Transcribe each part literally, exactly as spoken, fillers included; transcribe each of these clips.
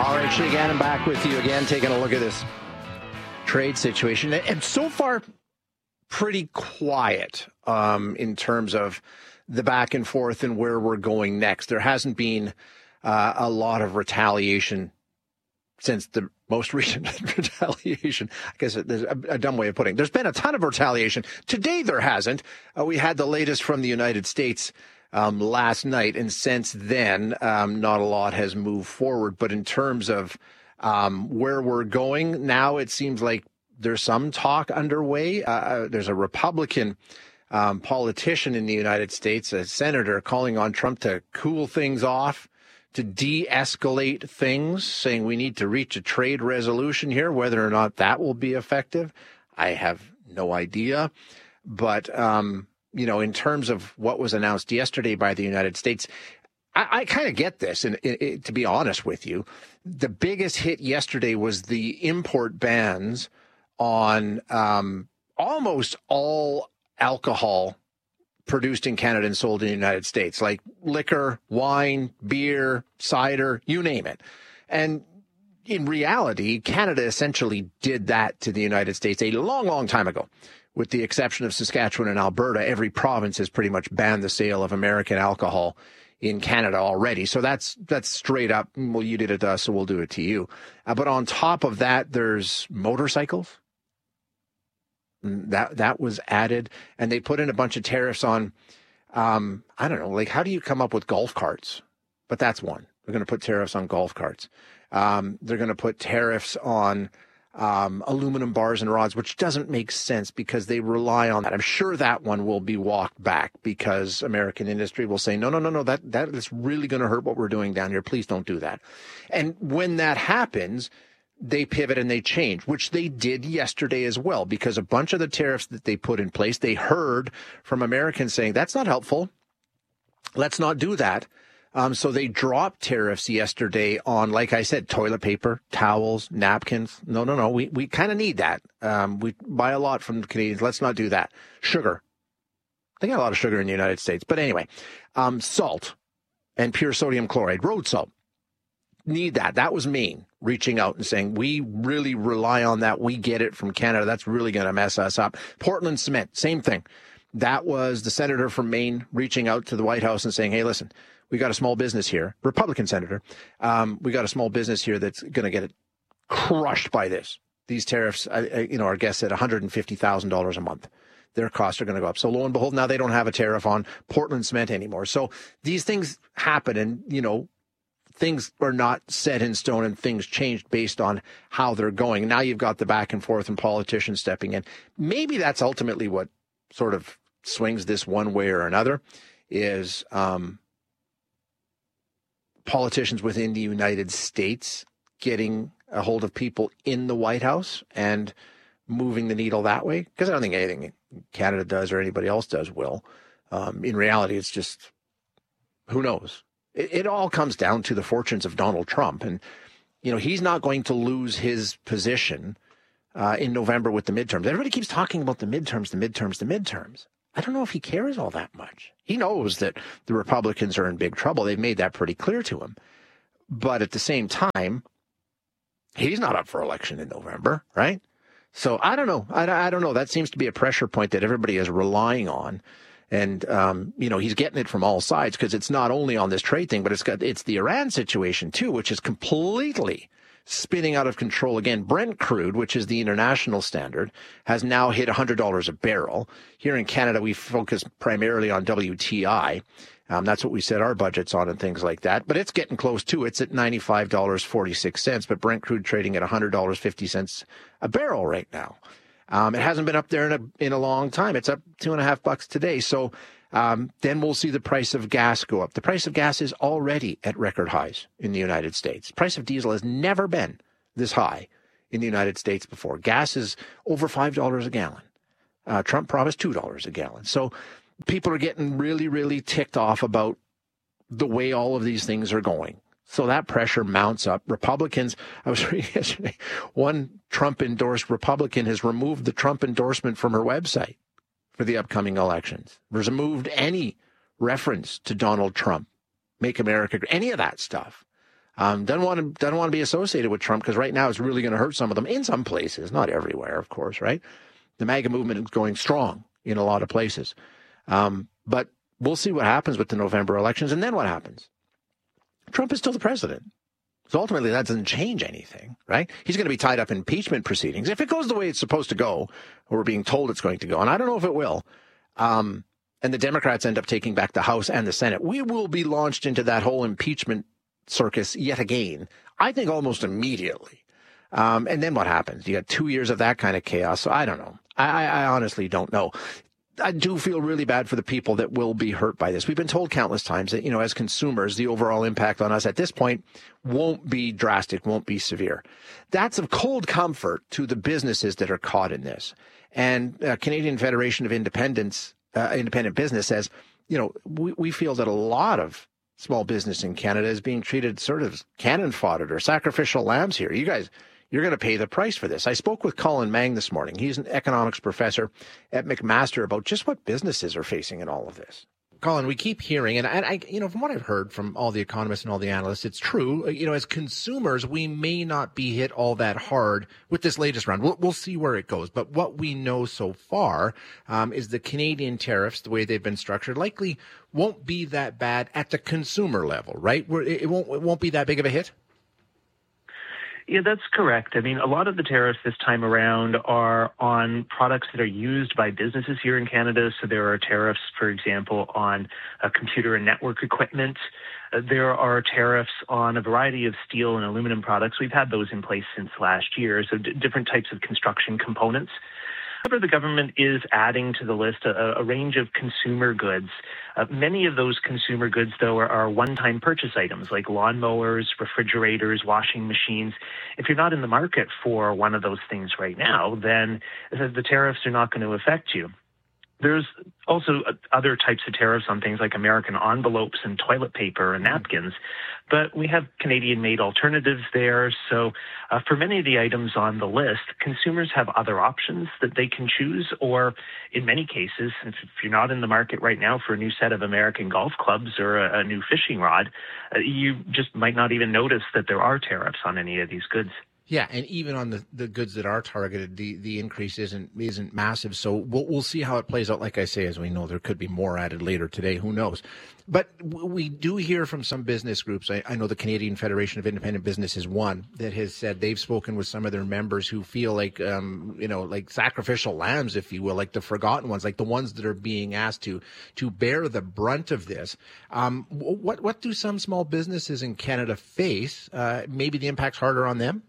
All right, again, I'm back with you again, taking a look at this trade situation. And so far, pretty quiet um, in terms of the back and forth and where we're going next. There hasn't been uh, a lot of retaliation since the most recent retaliation. I guess there's a, a dumb way of putting it. There's been a ton of retaliation. Today, there hasn't. Uh, we had the latest from the United States Um, last night, and since then, um, not a lot has moved forward. But in terms of um, where we're going now, it seems like there's some talk underway. Uh, there's a Republican um, politician in the United States, a senator, calling on Trump to cool things off, to de-escalate things, saying we need to reach a trade resolution here. Whether or not that will be effective, I have no idea. But um you know, in terms of what was announced yesterday by the United States, I, I kind of get this. And it, it, to be honest with you, the biggest hit yesterday was the import bans on um, almost all alcohol produced in Canada and sold in the United States, like liquor, wine, beer, cider, you name it. And in reality, Canada essentially did that to the United States a long, long time ago. With the exception of Saskatchewan and Alberta, every province has pretty much banned the sale of American alcohol in Canada already. So that's that's straight up, well, you did it to us, so we'll do it to you. Uh, but on top of that, there's motorcycles. That that was added, and they put in a bunch of tariffs on, um, I don't know, like how do you come up with golf carts? But that's one. They're going to put tariffs on golf carts. Um, they're going to put tariffs on Um, aluminum bars and rods, which doesn't make sense because they rely on that. I'm sure that one will be walked back because American industry will say, no, no, no, no, that, that is really going to hurt what we're doing down here. Please don't do that. And when that happens, they pivot and they change, which they did yesterday as well, because a bunch of the tariffs that they put in place, they heard from Americans saying, that's not helpful. Let's not do that. Um, so they dropped tariffs yesterday on, like I said, toilet paper, towels, napkins. No, no, no. We we kind of need that. Um, we buy a lot from the Canadians. Let's not do that. Sugar. They got a lot of sugar in the United States. But anyway, um, salt and pure sodium chloride, road salt. Need that. That was Maine reaching out and saying, we really rely on that. We get it from Canada. That's really going to mess us up. Portland cement, same thing. That was the senator from Maine reaching out to the White House and saying, hey, listen, we got a small business here, Republican senator. Um, we got a small business here that's going to get it crushed by this. These tariffs, uh, you know, our guest said one hundred fifty thousand dollars a month. Their costs are going to go up. So lo and behold, now they don't have a tariff on Portland cement anymore. So these things happen, and, you know, things are not set in stone, and things changed based on how they're going. Now you've got the back and forth and politicians stepping in. Maybe that's ultimately what sort of swings this one way or another is, um, politicians within the United States getting a hold of people in the White House and moving the needle that way. Because I don't think anything Canada does or anybody else does will. Um, in reality, it's just, who knows? It, it all comes down to the fortunes of Donald Trump. And, you know, he's not going to lose his position uh, in November with the midterms. Everybody keeps talking about the midterms, the midterms, the midterms. I don't know if he cares all that much. He knows that the Republicans are in big trouble. They've made that pretty clear to him. But at the same time, he's not up for election in November, right? So I don't know. I, I don't know. That seems to be a pressure point that everybody is relying on. And, um, you know, he's getting it from all sides because it's not only on this trade thing, but it's got it's the Iran situation, too, which is completely spinning out of control again. Brent crude, which is the international standard, has now hit one hundred dollars a barrel. Here in Canada, we focus primarily on W T I. Um, that's what we set our budgets on and things like that. But it's getting close to. It's at ninety-five dollars and forty-six cents. But Brent crude trading at one hundred dollars and fifty cents a barrel right now. Um, it hasn't been up there in a in a long time. It's up two and a half bucks today. So um, then we'll see the price of gas go up. The price of gas is already at record highs in the United States. The price of diesel has never been this high in the United States before. Gas is over five dollars a gallon. Uh, Trump promised two dollars a gallon. So people are getting really, really ticked off about the way all of these things are going. So that pressure mounts up. Republicans, I was reading yesterday, one Trump-endorsed Republican has removed the Trump endorsement from her website for the upcoming elections. Removed any reference to Donald Trump, Make America Great, any of that stuff. Um, doesn't want to doesn't want to be associated with Trump because right now it's really going to hurt some of them in some places, not everywhere, of course, right? The MAGA movement is going strong in a lot of places. Um, but we'll see what happens with the November elections. And then what happens? Trump is still the president. So ultimately, that doesn't change anything, right? He's going to be tied up in impeachment proceedings. If it goes the way it's supposed to go, or we're being told it's going to go, and I don't know if it will, um, and the Democrats end up taking back the House and the Senate, we will be launched into that whole impeachment circus yet again, I think almost immediately. Um, and then what happens? You got two years of that kind of chaos. So I don't know. I, I honestly don't know. I do feel really bad for the people that will be hurt by this. We've been told countless times that, you know, as consumers, the overall impact on us at this point won't be drastic, won't be severe. That's of cold comfort to the businesses that are caught in this. And uh, Canadian Federation of Independents, uh, Independent Business says, you know, we, we feel that a lot of small business in Canada is being treated sort of cannon fodder or sacrificial lambs here. You guys, you're going to pay the price for this. I spoke with Colin Mang this morning. He's an economics professor at McMaster about just what businesses are facing in all of this. Colin, we keep hearing, and I, you know, from what I've heard from all the economists and all the analysts, it's true. You know, as consumers, we may not be hit all that hard with this latest round. We'll, we'll see where it goes. But what we know so far um, is the Canadian tariffs, the way they've been structured, likely won't be that bad at the consumer level, right? Where it won't, it won't be that big of a hit. Yeah, that's correct. I mean, a lot of the tariffs this time around are on products that are used by businesses here in Canada. So there are tariffs, for example, on uh, computer and network equipment. Uh, there are tariffs on a variety of steel and aluminum products. We've had those in place since last year. So d- different types of construction components. However, the government is adding to the list a, a range of consumer goods. Uh, many of those consumer goods, though, are, are one-time purchase items like lawnmowers, refrigerators, washing machines. If you're not in the market for one of those things right now, then the tariffs are not going to affect you. There's also other types of tariffs on things like American envelopes and toilet paper and napkins, but we have Canadian-made alternatives there. So uh, for many of the items on the list, consumers have other options that they can choose, or in many cases, if you're not in the market right now for a new set of American golf clubs or a, a new fishing rod, uh, you just might not even notice that there are tariffs on any of these goods. Yeah, and even on the, the goods that are targeted, the, the increase isn't isn't massive. So we'll we'll see how it plays out. Like I say, as we know, there could be more added later today. Who knows? But we do hear from some business groups. I, I know the Canadian Federation of Independent Business is one that has said they've spoken with some of their members who feel like, um, you know, like sacrificial lambs, if you will, like the forgotten ones, like the ones that are being asked to to bear the brunt of this. Um, what what do some small businesses in Canada face? Uh, maybe the impact's harder on them.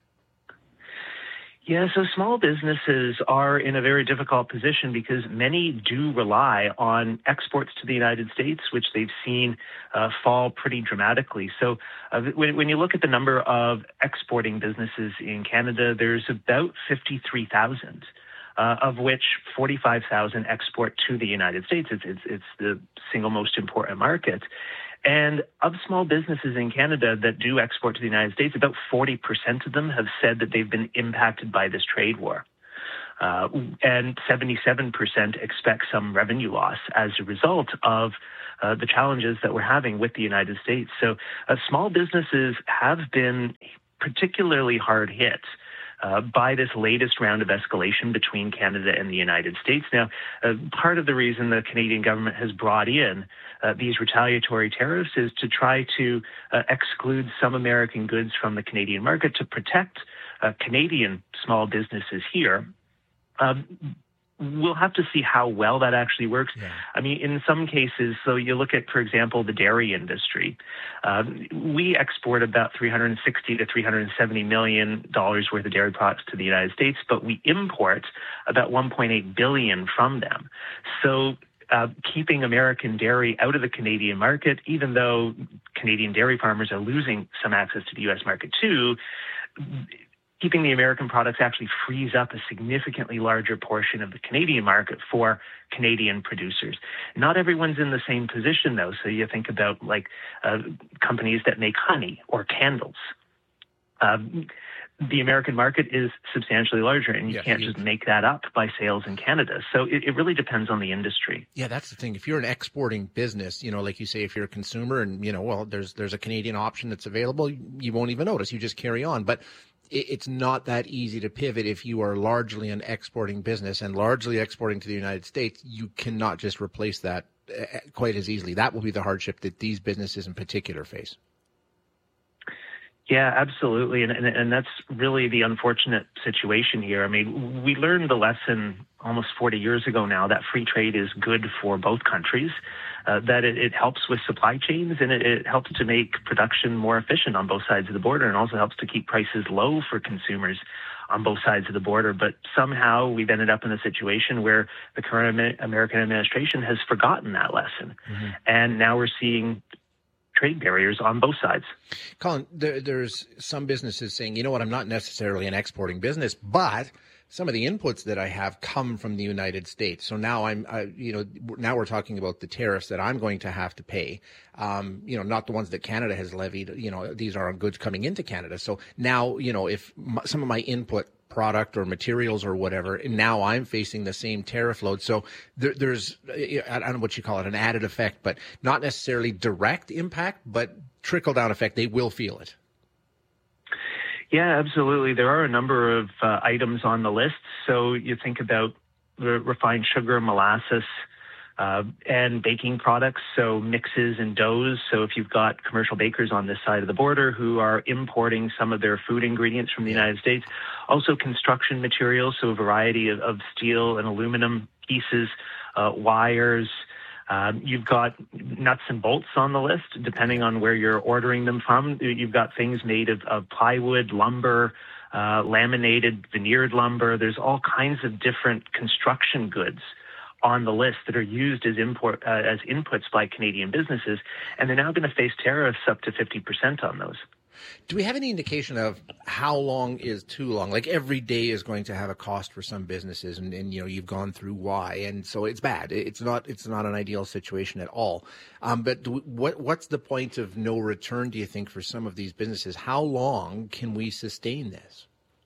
Yeah, so small businesses are in a very difficult position because many do rely on exports to the United States, which they've seen uh, fall pretty dramatically. So uh, when, when you look at the number of exporting businesses in Canada, there's about fifty-three thousand. Uh, of which forty-five thousand export to the United States. It's, it's, it's the single most important market. And of small businesses in Canada that do export to the United States, about forty percent of them have said that they've been impacted by this trade war. Uh, and seventy-seven percent expect some revenue loss as a result of uh, the challenges that we're having with the United States. So uh, small businesses have been particularly hard hit Uh, by this latest round of escalation between Canada and the United States. Now, uh, part of the reason the Canadian government has brought in uh, these retaliatory tariffs is to try to uh, exclude some American goods from the Canadian market to protect uh, Canadian small businesses here. Um, We'll have to see how well that actually works. Yeah. I mean, in some cases, so you look at, for example, the dairy industry. Um, we export about three hundred sixty to three hundred seventy million dollars worth of dairy products to the United States, but we import about one point eight billion dollars from them. So uh, keeping American dairy out of the Canadian market, even though Canadian dairy farmers are losing some access to the U S market too, keeping the American products actually frees up a significantly larger portion of the Canadian market for Canadian producers. Not everyone's in the same position, though. So you think about like uh, companies that make honey or candles. Um, the American market is substantially larger, and you Yeah, can't huge. just make that up by sales in Canada. So it, it really depends on the industry. Yeah, that's the thing. If you're an exporting business, you know, like you say, if you're a consumer and, you know, well, there's there's a Canadian option that's available, you won't even notice. You just carry on. But it, it's not that easy to pivot if you are largely an exporting business and largely exporting to the United States. You cannot just replace that uh, quite as easily. That will be the hardship that these businesses in particular face. Yeah, absolutely. And, and and that's really the unfortunate situation here. I mean, we learned the lesson almost forty years ago now that free trade is good for both countries, uh, that it, it helps with supply chains, and it, it helps to make production more efficient on both sides of the border, and also helps to keep prices low for consumers on both sides of the border. But somehow we've ended up in a situation where the current American administration has forgotten that lesson. Mm-hmm. And now we're seeing trade barriers on both sides. Colin, there, there's some businesses saying, you know what, I'm not necessarily an exporting business, but some of the inputs that I have come from the United States. So now I'm, uh, you know, now we're talking about the tariffs that I'm going to have to pay. Um, you know, not the ones that Canada has levied. You know, these are on goods coming into Canada. So now, you know, if m- some of my input product or materials or whatever, and now I'm facing the same tariff load. So there, there's, I don't know what you call it, an added effect, but not necessarily direct impact, but trickle down effect. They will feel it. Yeah, absolutely. There are a number of uh, items on the list. So you think about re- refined sugar, molasses, uh, and baking products, so mixes and doughs. So if you've got commercial bakers on this side of the border who are importing some of their food ingredients from the United States, also construction materials, so a variety of, of steel and aluminum pieces, uh, wires. Um, you've got nuts and bolts on the list, depending on where you're ordering them from. You've got things made of, of plywood, lumber, uh, laminated, veneered lumber. There's all kinds of different construction goods on the list that are used as import uh, as inputs by Canadian businesses, and they're now going to face tariffs up to fifty percent on those. Do we have any indication of how long is too long? Like every day is going to have a cost for some businesses, and, and you know you've gone through why, and so it's bad. It's not it's not an ideal situation at all. Um, but do we, what what's the point of no return? Do you think for some of these businesses? How long can we sustain this?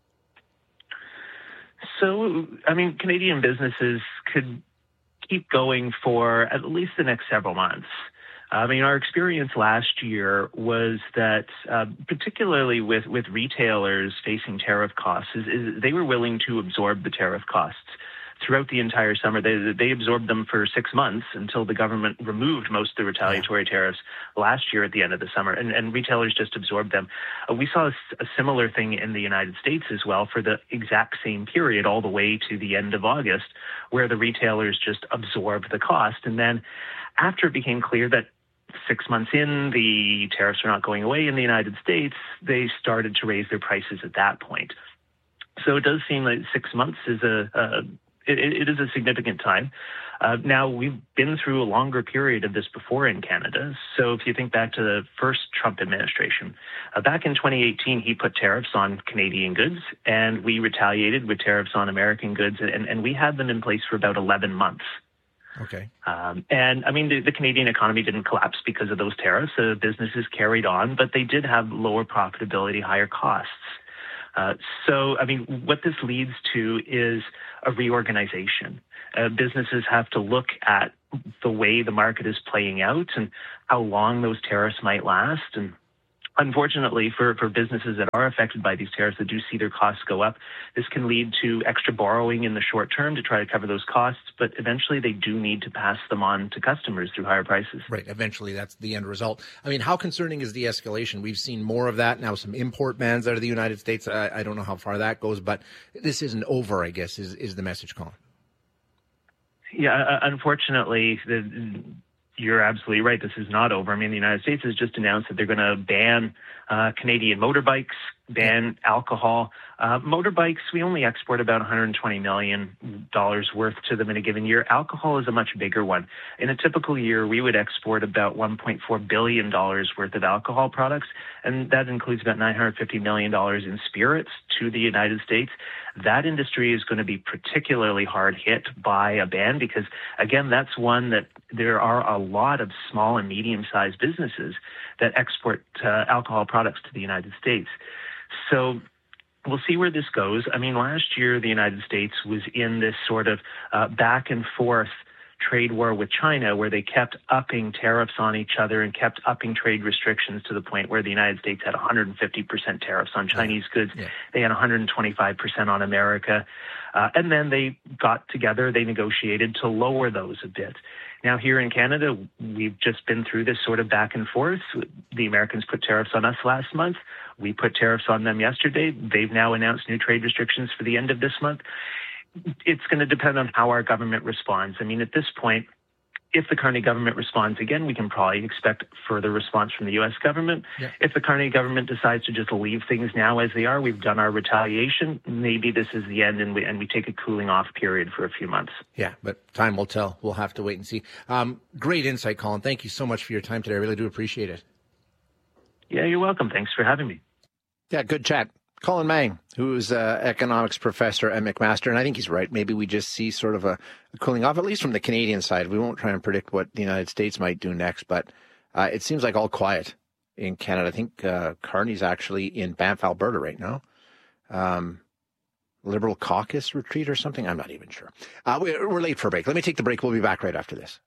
So, I mean, Canadian businesses could keep going for at least the next several months. I mean, our experience last year was that, uh, particularly with, with retailers facing tariff costs, is, is they were willing to absorb the tariff costs throughout the entire summer. They, they absorbed them for six months until the government removed most of the retaliatory yeah. tariffs last year at the end of the summer, and, and retailers just absorbed them. Uh, we saw a, a similar thing in the United States as well for the exact same period, all the way to the end of August, where the retailers just absorbed the cost. And then after it became clear that six months in, the tariffs are not going away in the United States, they started to raise their prices at that point. So it does seem like six months is a, a it, it is a significant time. Uh, now, we've been through a longer period of this before in Canada. So if you think back to the first Trump administration, uh, back in twenty eighteen, he put tariffs on Canadian goods, and we retaliated with tariffs on American goods, and, and we had them in place for about eleven months. Okay. Um, and I mean, the, the Canadian economy didn't collapse because of those tariffs. The businesses carried on, but they did have lower profitability, higher costs. Uh, so, I mean, what this leads to is a reorganization. Uh, businesses have to look at the way the market is playing out and how long those tariffs might last. And unfortunately, for, for businesses that are affected by these tariffs that do see their costs go up, this can lead to extra borrowing in the short term to try to cover those costs, but eventually they do need to pass them on to customers through higher prices. Right. Eventually, that's the end result. I mean, how concerning is the escalation? We've seen more of that now, some import bans out of the United States. I, I don't know how far that goes, but this isn't over, I guess, is, is the message, Colin. Yeah, uh, unfortunately, the you're absolutely right. This is not over. I mean, the United States has just announced that they're going to ban uh, Canadian motorbikes, ban alcohol. Uh, motorbikes, we only export about one hundred twenty million dollars worth to them in a given year. Alcohol is a much bigger one. In a typical year, we would export about one point four billion dollars worth of alcohol products, and that includes about nine hundred fifty million dollars in spirits to the United States. That industry is going to be particularly hard hit by a ban because, again, that's one that there are a lot of small and medium-sized businesses that export uh, alcohol products to the United States. So we'll see where this goes. I mean, last year, the United States was in this sort of uh, back and forth trade war with China, where they kept upping tariffs on each other and kept upping trade restrictions to the point where the United States had one hundred fifty percent tariffs on Chinese yeah. goods. Yeah. They had one hundred twenty-five percent on America. Uh, and then they got together, they negotiated to lower those a bit. Now, here in Canada, we've just been through this sort of back and forth. The Americans put tariffs on us last month. We put tariffs on them yesterday. They've now announced new trade restrictions for the end of this month. It's going to depend on how our government responds. I mean, at this point, if the Carney government responds again, we can probably expect further response from the U S government. Yeah. If the Carney government decides to just leave things now as they are, we've done our retaliation, maybe this is the end and we, and we take a cooling off period for a few months. Yeah, but time will tell. We'll have to wait and see. Um, great insight, Colin. Thank you so much for your time today. I really do appreciate it. Yeah, you're welcome. Thanks for having me. Yeah, good chat. Colin Mang, who's an economics professor at McMaster, and I think he's right. Maybe we just see sort of a, a cooling off, at least from the Canadian side. We won't try and predict what the United States might do next, but uh, it seems like all quiet in Canada. I think uh, Carney's actually in Banff, Alberta right now. Um, Liberal caucus retreat or something? I'm not even sure. Uh, we're, we're late for a break. Let me take the break. We'll be back right after this.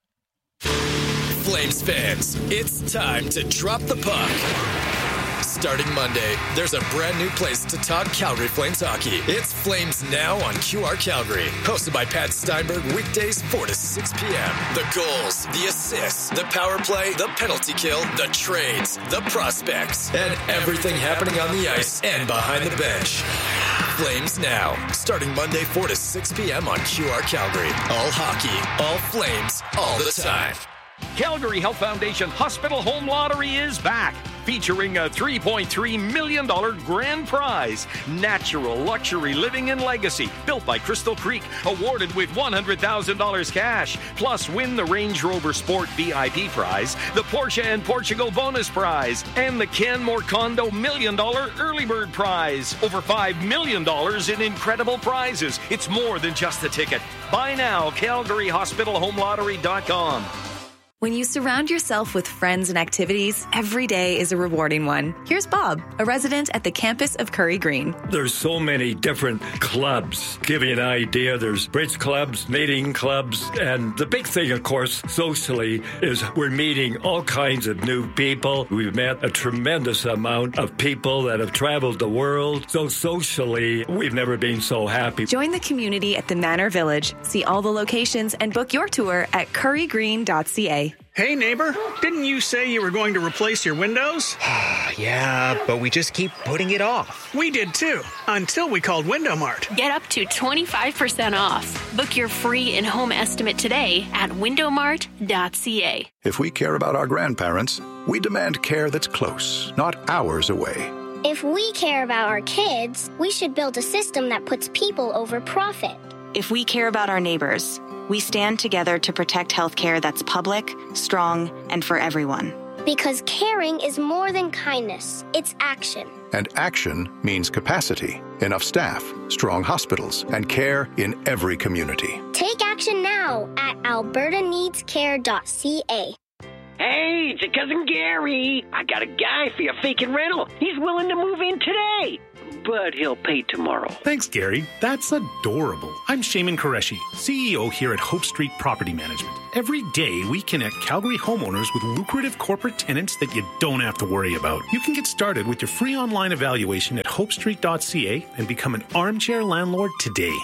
Flames fans, it's time to drop the puck. Starting Monday, there's a brand new place to talk Calgary Flames hockey. It's Flames Now on Q R Calgary. Hosted by Pat Steinberg, weekdays four to six p.m. The goals, the assists, the power play, the penalty kill, the trades, the prospects, and everything happening on the ice and behind the bench. Flames Now, starting Monday four to six p.m. on Q R Calgary. All hockey, all Flames, all the time. Calgary Health Foundation Hospital Home Lottery is back, featuring a three point three million dollars grand prize. Natural luxury living and legacy, built by Crystal Creek, awarded with one hundred thousand dollars cash. Plus, win the Range Rover Sport V I P prize, the Porsche and Portugal bonus prize, and the Canmore Condo million dollar early bird prize. Over five million dollars in incredible prizes. It's more than just a ticket. Buy now, Calgary Hospital Home Lottery dot com. When you surround yourself with friends and activities, every day is a rewarding one. Here's Bob, a resident at the campus of Curry Green. There's so many different clubs. Give you an idea, there's bridge clubs, knitting clubs, and the big thing, of course, socially, is we're meeting all kinds of new people. We've met a tremendous amount of people that have traveled the world. So socially, we've never been so happy. Join the community at the Manor Village. See all the locations and book your tour at curry green dot c a. Hey, neighbor, didn't you say you were going to replace your windows? Yeah, but we just keep putting it off. We did too, until we called Window Mart. Get up to twenty-five percent off. Book your free in-home estimate today at window mart dot c a. If we care about our grandparents, we demand care that's close, not hours away. If we care about our kids, we should build a system that puts people over profit. If we care about our neighbors, we stand together to protect healthcare that's public, strong, and for everyone. Because caring is more than kindness. It's action. And action means capacity, enough staff, strong hospitals, and care in every community. Take action now at alberta needs care dot c a. Hey, it's your cousin Gary. I got a guy for your vacant rental. He's willing to move in today, but he'll pay tomorrow. Thanks, Gary. That's adorable. I'm Shaman Qureshi, C E O here at Hope Street Property Management. Every day, we connect Calgary homeowners with lucrative corporate tenants that you don't have to worry about. You can get started with your free online evaluation at hope street dot c a and become an armchair landlord today.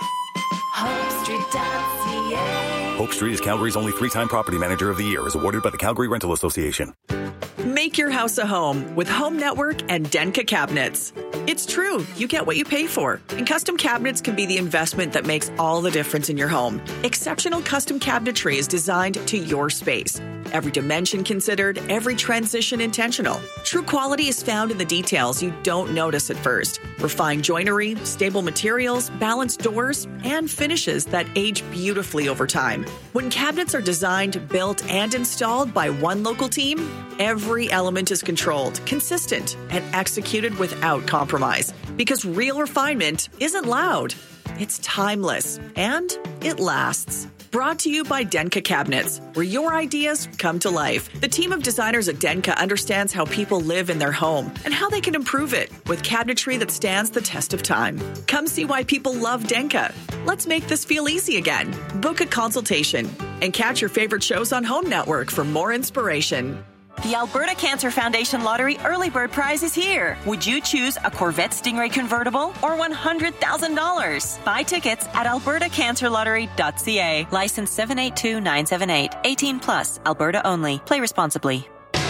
hope street dot c a. Hope Street is Calgary's only three-time property manager of the year, as awarded by the Calgary Rental Association. Make your house a home with Home Network and Denka Cabinets. It's true, you get what you pay for. And custom cabinets can be the investment that makes all the difference in your home. Exceptional custom cabinetry is designed to your space. Every dimension considered, every transition intentional. True quality is found in the details you don't notice at first. Refined joinery, stable materials, balanced doors, and finishes that age beautifully over time. When cabinets are designed, built, and installed by one local team, every element is controlled, consistent, and executed without compromise. Because real refinement isn't loud, it's timeless, and it lasts. Brought to you by Denka Cabinets, where your ideas come to life. The team of designers at Denka understands how people live in their home and how they can improve it with cabinetry that stands the test of time. Come see why people love Denka. Let's make this feel easy again. Book a consultation and catch your favorite shows on Home Network for more inspiration. The Alberta Cancer Foundation Lottery Early Bird Prize is here. Would you choose a Corvette Stingray convertible or one hundred thousand dollars? Buy tickets at alberta cancer lottery dot c a. License seven eight two nine seven eight. eighteen plus. Alberta only. Play responsibly.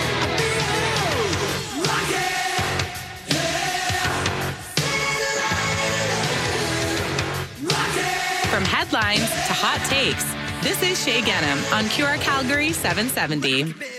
From headlines to hot takes, this is Shay Gennam on Q R Calgary seven seventy.